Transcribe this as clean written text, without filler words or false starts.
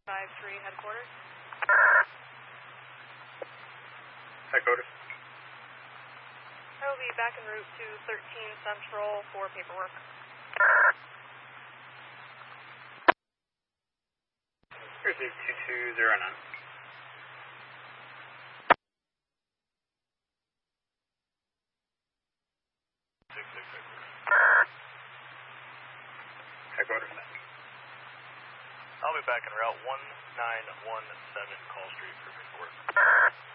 5-3 headquarters. Headquarters. I will be back en route to 13 Central for paperwork. Receive 2209. Headquarters. I'll be back en route 1917 Call Street for paperwork.